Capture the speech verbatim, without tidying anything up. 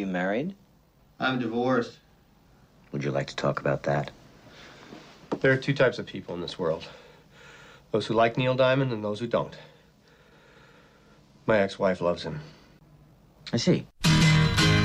you married? I'm divorced. Would you like to talk about that? There are two types of people in this world. Those who like Neil Diamond and those who don't. My ex-wife loves him. I see.